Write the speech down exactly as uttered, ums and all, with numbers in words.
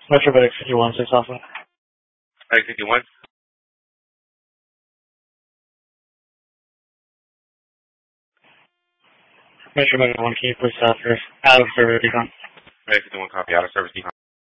Metro Medic fifty-one, six Alpha. Medic fifty-one. Metro Medic one, can you please stop here? Out of service, decon. Medic fifty-one, copy. Out of service, decon.